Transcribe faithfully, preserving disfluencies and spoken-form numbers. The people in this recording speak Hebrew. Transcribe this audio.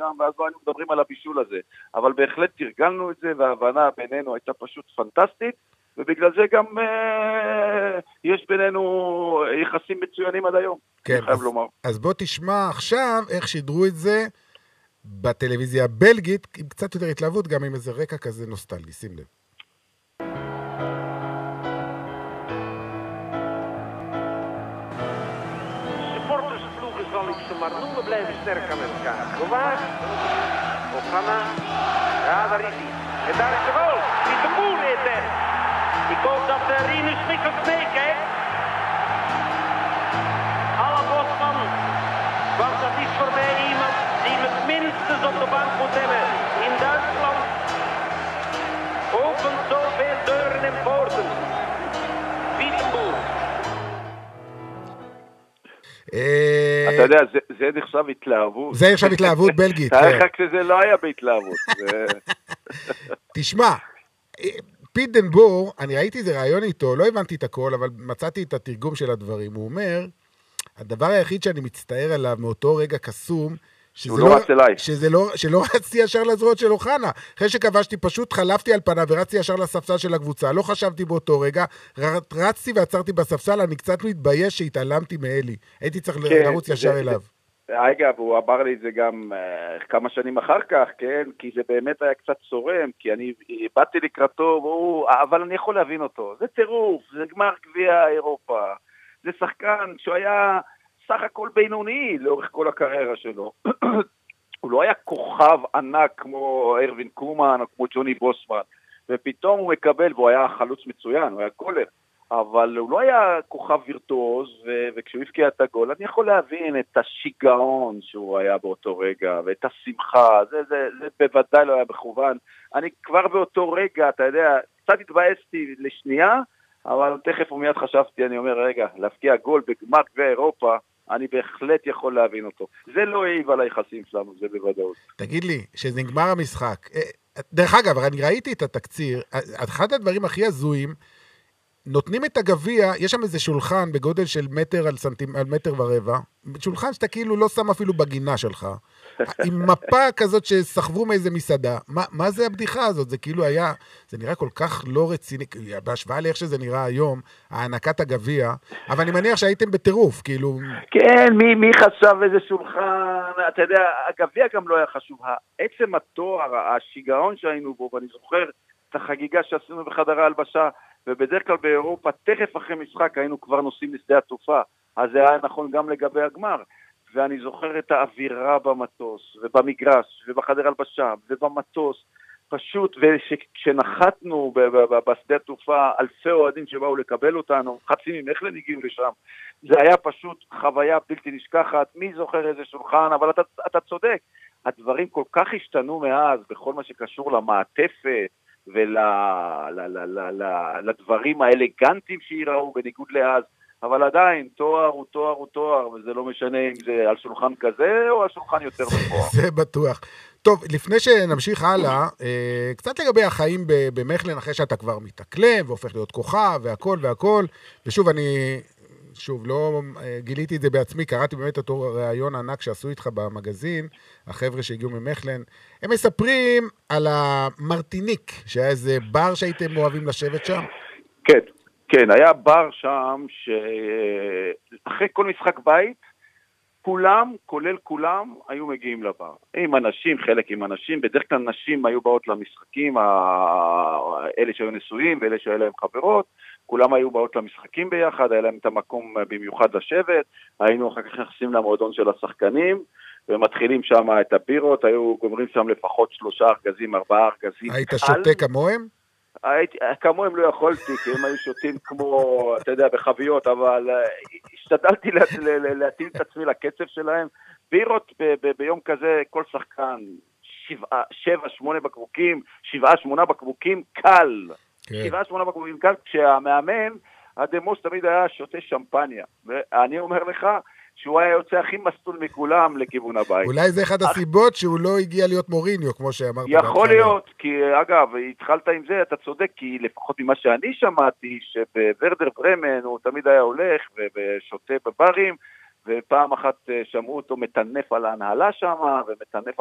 שם, ואז לא היינו מדברים על הבישול הזה. אבל בהחלט תרגלנו את זה, וההבנה בינינו הייתה פשוט פנטסטית, ובגלל זה גם אה, יש בינינו יחסים מצוינים עד היום. כן, אז, אז בוא תשמע עכשיו איך שידרו את זה בטלוויזיה הבלגית, עם קצת יותר התלהבות, גם עם איזה רקע כזה נוסטלגי, שים לב. Maar noemen blijven sterk aan elkaar. Gewaagd. Ophanna. Ja, daar is hij. En daar is de goal. Is de boel niet er. Ik hoop dat uh, Rinus Mikkels meekijkt. Alle Bosman. Want dat is voor mij iemand die het minstens op de bank moet hebben. In Duitsland opent zoveel deuren en poorten. Wittenboer. אתה יודע, זה נחשב התלהבות. זה נחשב התלהבות בלגית. תארך כשזה לא היה בהתלהבות. תשמע, פיט דן בור, אני ראיתי איזה רעיון איתו, לא הבנתי את הכל, אבל מצאתי את התרגום של הדברים. הוא אומר, הדבר היחיד שאני מצטער עליו מאותו רגע קסום, שהוא לא רץ אליי. שלא רצתי ישר לזרועות של אוחנה. אחרי שכבשתי, פשוט חלפתי על פניו ורצתי ישר לספסל של הקבוצה. לא חשבתי באותו רגע, רצתי ועצרתי בספסל, אני קצת מתבייש שהתעלמתי מאלי. הייתי צריך לרוץ ישר אליו. אגב, הוא אמר לי את זה גם כמה שנים אחר כך, כן? כי זה באמת היה קצת צורם, כי אני באתי לקראתו, אבל אני יכול להבין אותו. זה טירוף, זה גמר גביע אירופה. זה שחקן שהוא היה סך הכל בינוני לאורך כל הקריירה שלו. הוא לא היה כוכב ענק כמו ארווין קומן או כמו ג'וני בוסמן, ופתאום הוא מקבל, והוא היה חלוץ מצוין, הוא היה קולר, אבל הוא לא היה כוכב וירטואוז, ו- וכשהוא הבקיע את הגול, אני יכול להבין את השיגעון שהוא היה באותו רגע, ואת השמחה, זה, זה, זה בוודאי לא היה בכוון. אני כבר באותו רגע, אתה יודע, קצת התבאסתי לשנייה, אבל תכף ומיד חשבתי, אני אומר, רגע, להפקיע גול בגמר גביע אירופה, אני בהחלט יכול להבין אותו. זה לא העיב על היחסים שלנו, זה בוודאות. תגיד לי, שזה נגמר המשחק. דרך אגב, אני ראיתי את התקציר, אחד הדברים הכי הזויים, נותנים את הגביע, יש שם איזה שולחן בגודל של מטר על, סנטימ... על מטר ורבע, שולחן שאתה כאילו לא שם אפילו בגינה שלך, עם מפה כזאת שסחבו מאיזה מסעדה. מה, מה זה הבדיחה הזאת? זה כאילו היה, זה נראה כל כך לא רציני, בהשוואה לאיך שזה נראה היום, הענקת הגביע, אבל אני מניח שהייתם בטירוף, כאילו... כן, מי, מי חשב איזה שולחן, אתה יודע, הגביע גם לא היה חשוב, עצם התואר, השיגעון שהיינו בו, ואני זוכר את החגיגה שעשינו בחדרה הלבשה, ובדרך כלל באירופה, תכף אחרי משחק, היינו כבר נוסעים לשדה התעופה, אז זה היה נכון גם לגבי הגמר, ואני זוכר את האווירה במטוס, ובמגרש, ובחדר הלבשה, ובמטוס, פשוט, וכשנחתנו בשדה התעופה, אלפי אוהדים שבאו לקבל אותנו, חצי ממכלן הגיעו לשם, זה היה פשוט חוויה בלתי נשכחת, מי זוכר איזה שולחן, אבל אתה, אתה צודק, הדברים כל כך השתנו מאז, בכל מה שקשור למעטפת, ולדברים האלגנטיים שיראו בניגוד לאז, אבל עדיין, תואר הוא תואר הוא תואר, וזה לא משנה אם זה על שולחן כזה או על שולחן יותר גבוה. זה בטוח. טוב, לפני שנמשיך הלאה, קצת לגבי החיים במכלן, אחרי שאתה כבר מתאקלם והופך להיות כוכב והכל והכל, ושוב אני... שוב, לא גיליתי את זה בעצמי, קראתי באמת אותו ראיון ענק שעשו איתך במגזין, החבר'ה שהגיעו ממכלן, הם מספרים על המרטיניק, שהיה איזה בר שהייתם אוהבים לשבת שם? כן, כן, היה בר שם, שאחרי כל משחק בית, כולם, כולל כולם, היו מגיעים לבר. עם אנשים, חלק עם אנשים, בדרך כלל נשים היו באות למשחקים, אלה שהיו נשואים ואלה שהיו להם חברות, כולם היו באות למשחקים ביחד, היה להם את המקום במיוחד לשבת, היינו אחר כך נכנסים למועדון של השחקנים, ומתחילים שם את הבירות, היו גומרים שם לפחות שלושה ארגזים, ארבעה ארגזים. היית שותה כמוהם? הייתי, כמוהם לא יכולתי, כי הם היו שותים כמו, אתה יודע, בחביות, אבל השתדלתי להתאים את עצמי לקצב שלהם. בירות ב- ב- ביום כזה, כל שחקן, שבעה, שבע, שמונה בקבוקים, שבעה, שמונה בקבוקים, קל. שבעה, שמונה בקבוקים קל, כשהמאמן, הדמוס תמיד היה שותה שמפניה. ואני אומר לך, שהוא היה יוצא הכי מסטול מכולם לכיוון הבית. אולי זה אחד הסיבות שהוא לא הגיע להיות מוריניו, כמו שאמרת. יכול להיות, כי אגב, התחלת עם זה, אתה צודק, כי לפחות ממה שאני שמעתי, שבוורדר ברמן הוא תמיד היה הולך ושותה בברים, ופעם אחת שמעו אותו מטנף על ההנהלה שם, ומטנף